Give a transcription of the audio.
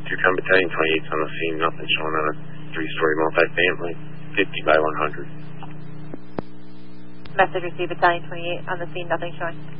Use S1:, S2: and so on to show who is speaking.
S1: Yukon Battalion 28's on the scene, nothing showing on a 3-story multifamily, 50 by 100.
S2: Message received, Battalion 28 on the scene, nothing showing.